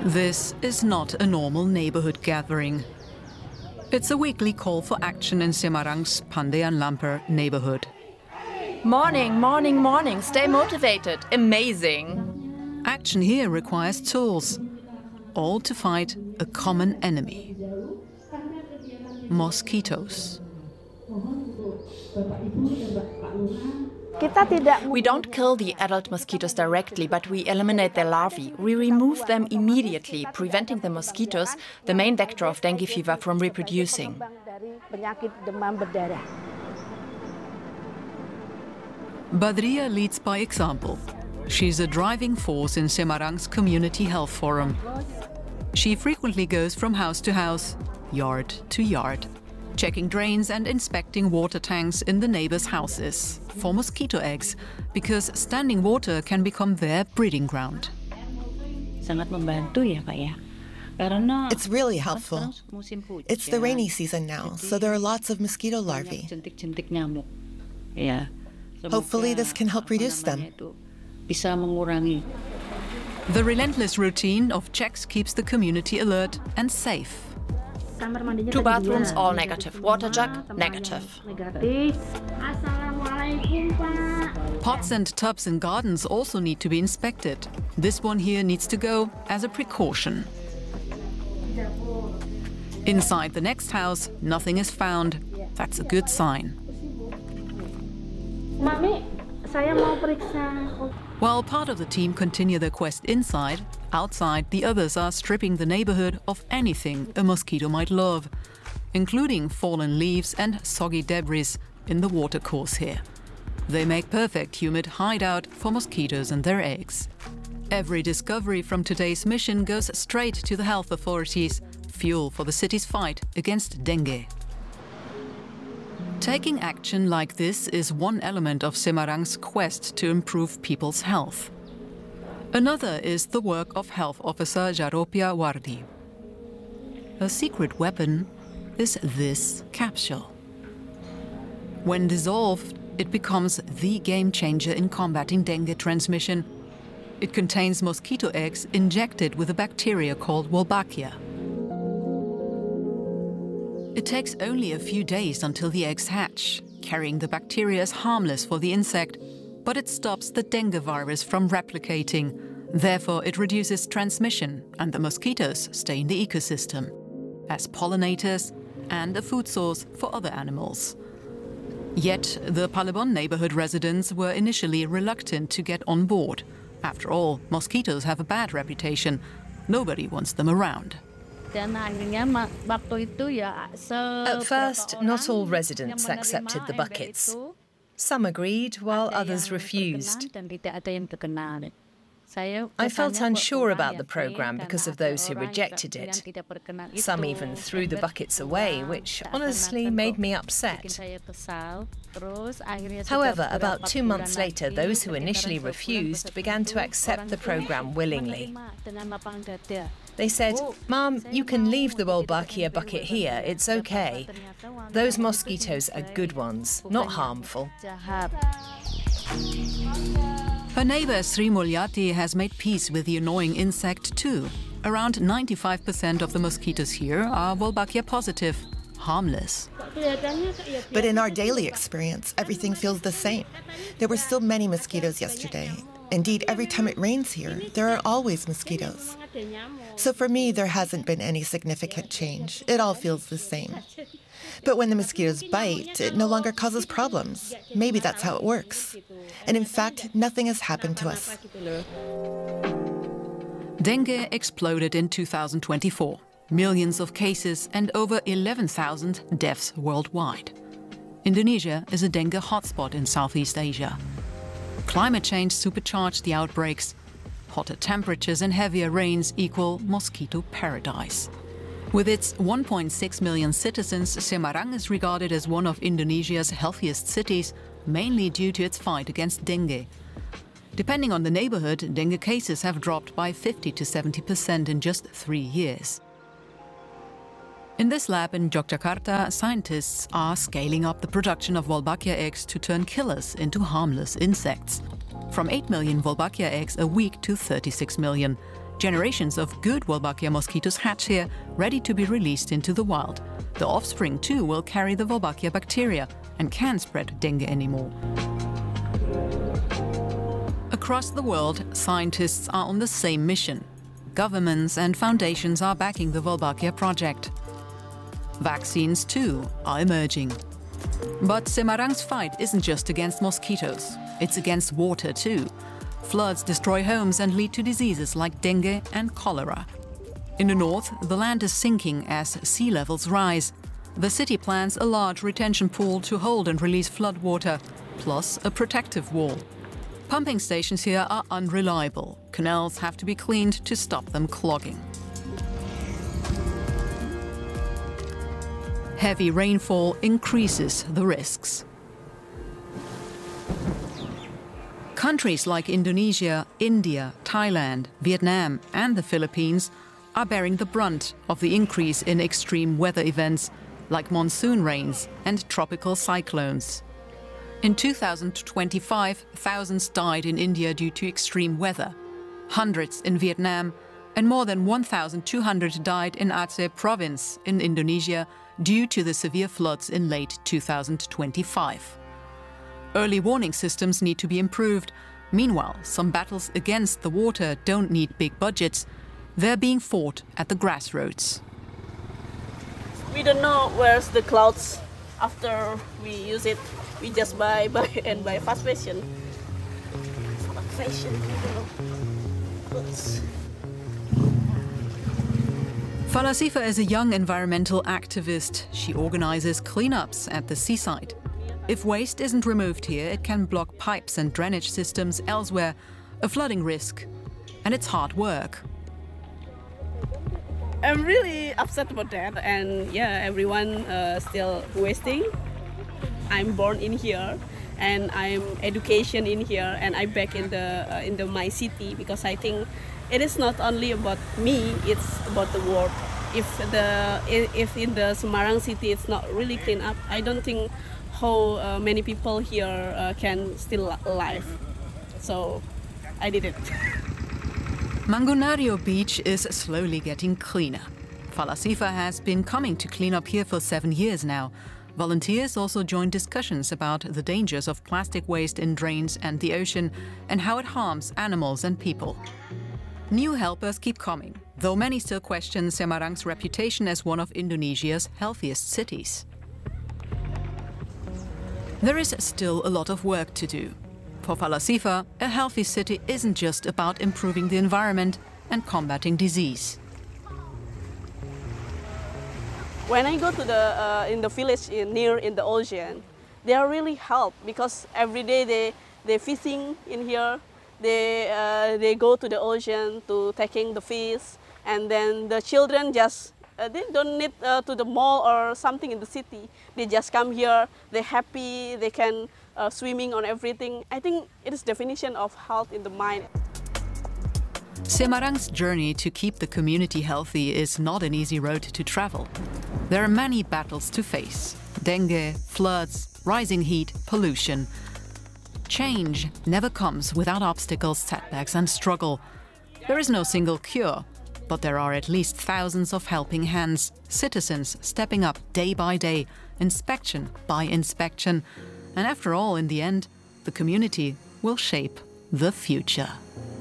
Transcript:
This is not a normal neighborhood gathering. It's a weekly call for action in Semarang's Pandean Lamper neighborhood. Morning, morning, morning. Stay motivated. Amazing. Action here requires tools, all to fight a common enemy: mosquitoes. We don't kill the adult mosquitoes directly, but we eliminate their larvae. We remove them immediately, preventing the mosquitoes, the main vector of dengue fever, from reproducing. Badria leads by example. She's a driving force in Semarang's Community Health Forum. She frequently goes from house to house, yard to yard, checking drains and inspecting water tanks in the neighbors' houses for mosquito eggs, because standing water can become their breeding ground. It's really helpful. It's the rainy season now, so there are lots of mosquito larvae. Hopefully this can help reduce them. The relentless routine of checks keeps the community alert and safe. 2 bathrooms, all negative. Water jug, negative. Pots and tubs in gardens also need to be inspected. This one here needs to go as a precaution. Inside the next house, nothing is found. That's a good sign. While part of the team continue their quest inside, outside the others are stripping the neighborhood of anything a mosquito might love, including fallen leaves and soggy debris in the watercourse here. They make perfect humid hideout for mosquitoes and their eggs. Every discovery from today's mission goes straight to the health authorities, fuel for the city's fight against dengue. Taking action like this is one element of Semarang's quest to improve people's health. Another is the work of health officer Jaropia Wardi. Her secret weapon is this capsule. When dissolved, it becomes the game changer in combating dengue transmission. It contains mosquito eggs injected with a bacteria called Wolbachia. It takes only a few days until the eggs hatch. Carrying the bacteria is harmless for the insect, but it stops the dengue virus from replicating. Therefore, it reduces transmission and the mosquitoes stay in the ecosystem as pollinators and a food source for other animals. Yet, the Palebon neighborhood residents were initially reluctant to get on board. After all, mosquitoes have a bad reputation. Nobody wants them around. At first, not all residents accepted the buckets. Some agreed, while others refused. I felt unsure about the program because of those who rejected it. Some even threw the buckets away, which honestly made me upset. However, about 2 months later, those who initially refused began to accept the program willingly. They said, "Mom, you can leave the Wolbachia bucket here, it's okay. Those mosquitoes are good ones, not harmful." Her neighbor Sri Mulyati has made peace with the annoying insect too. Around 95% of the mosquitoes here are Wolbachia positive, harmless. But in our daily experience, everything feels the same. There were still many mosquitoes yesterday. Indeed, every time it rains here, there are always mosquitoes. So for me, there hasn't been any significant change. It all feels the same. But when the mosquitoes bite, it no longer causes problems. Maybe that's how it works. And in fact, nothing has happened to us. Dengue exploded in 2024. Millions of cases and over 11,000 deaths worldwide. Indonesia is a dengue hotspot in Southeast Asia. Climate change supercharged the outbreaks. Hotter temperatures and heavier rains equal mosquito paradise. With its 1.6 million citizens, Semarang is regarded as one of Indonesia's healthiest cities, mainly due to its fight against dengue. Depending on the neighborhood, dengue cases have dropped by 50 to 70% in just 3 years. In this lab in Yogyakarta, scientists are scaling up the production of Wolbachia eggs to turn killers into harmless insects. From 8 million Wolbachia eggs a week to 36 million. Generations of good Wolbachia mosquitoes hatch here, ready to be released into the wild. The offspring too will carry the Wolbachia bacteria and can't spread dengue anymore. Across the world, scientists are on the same mission. Governments and foundations are backing the Wolbachia project. Vaccines too are emerging. But Semarang's fight isn't just against mosquitoes, it's against water too. Floods destroy homes and lead to diseases like dengue and cholera. In the north, the land is sinking as sea levels rise. The city plans a large retention pool to hold and release floodwater, plus a protective wall. Pumping stations here are unreliable. Canals have to be cleaned to stop them clogging. Heavy rainfall increases the risks. Countries like Indonesia, India, Thailand, Vietnam and the Philippines are bearing the brunt of the increase in extreme weather events like monsoon rains and tropical cyclones. In 2025, thousands died in India due to extreme weather, hundreds in Vietnam, and more than 1,200 died in Aceh province in Indonesia due to the severe floods in late 2025. Early warning systems need to be improved. Meanwhile, some battles against the water don't need big budgets. They're being fought at the grassroots. We don't know where's the clouds after we use it. We just buy fast fashion. Fast fashion, Fala Siva is a young environmental activist. She organizes cleanups at the seaside. If waste isn't removed here, it can block pipes and drainage systems elsewhere, a flooding risk. And it's hard work. I'm really upset about that, and yeah, everyone still wasting. I'm born in here, and I'm education in here, and I back in the my city because I think it is not only about me; it's about the world. If in the Semarang city it's not really clean up, I don't think how many people here can still alive. So I did it. Mangunario Beach is slowly getting cleaner. Fala Siva has been coming to clean up here for 7 years now. Volunteers also join discussions about the dangers of plastic waste in drains and the ocean and how it harms animals and people. New helpers keep coming, though many still question Semarang's reputation as one of Indonesia's healthiest cities. There is still a lot of work to do. For Fala Siva, a healthy city isn't just about improving the environment and combating disease. When I go to in the village near the ocean, they are really helped because every day they fishing in here. They go to the ocean to taking the fish, and then the children just they don't need to the mall or something in the city. They just come here. They're happy. They can swimming on everything. I think it is definition of health in the mind. Semarang's journey to keep the community healthy is not an easy road to travel. There are many battles to face: dengue, floods, rising heat, pollution. Change never comes without obstacles, setbacks and struggle. There is no single cure, but there are at least thousands of helping hands, citizens stepping up day by day, inspection by inspection. And after all, in the end, the community will shape the future.